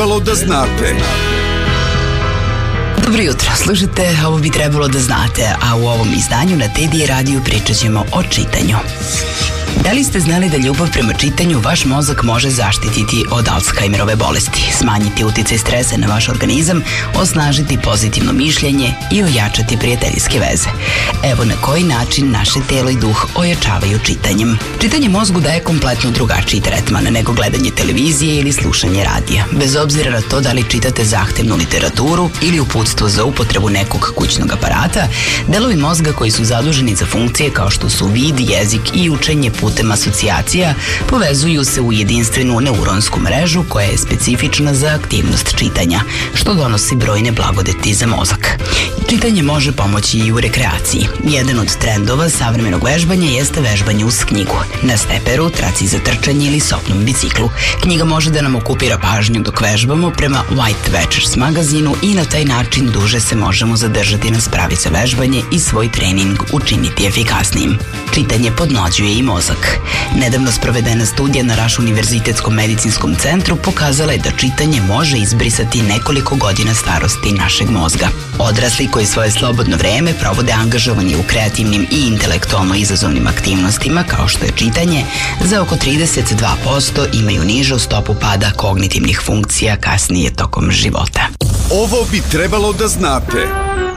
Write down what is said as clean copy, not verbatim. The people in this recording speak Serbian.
trebalo da znate. Dobro jutro, slušajte Ovo bi trebalo da znate, a u ovom izdanju na TDI radiju pričat ćemo o čitanju. Da li ste znali da ljubav prema čitanju vaš mozak može zaštititi od Alzheimerove bolesti, smanjiti uticaj stresa na vaš organizam, osnažiti pozitivno mišljenje i ojačati prijateljske veze? Evo na koji način naše telo i duh ojačavaju čitanjem. Čitanje mozgu daje kompletno drugačiji tretman nego gledanje televizije ili slušanje radija. Bez obzira na to da li čitate zahtevnu literaturu ili uputstvo za upotrebu nekog kućnog aparata, delovi mozga koji su zaduženi za funkcije kao što su vid, jezik i učenje putem asocijacija povezuju se u jedinstvenu neuronsku mrežu koja je specifična za aktivnost čitanja, što donosi brojne blagodeti za mozak. Čitanje može pomoći i u rekreaciji. Jedan od trendova savremenog vežbanja jeste vežbanje uz knjigu. Na steperu, traci za trčanje ili sopnom biciklu. Knjiga može da nam okupira pažnju dok vežbamo prema White Večers magazinu i na taj način duže se možemo zadržati na spravi za vežbanje i svoj trening učiniti efikasnijim. Čitanje podmlađuje i mozak. Nedavno sprovedena studija na Rush univerzitetskom medicinskom centru pokazala je da čitanje može izbrisati nekoliko godina starosti našeg mozga. Odrasli koji svoje slobodno vreme provode angažovani u kreativnim i intelektualno izazovnim aktivnostima kao što je čitanje, za oko 32% imaju nižu stopu pada kognitivnih funkcija kasnije tokom života. Ovo bi trebalo da znate.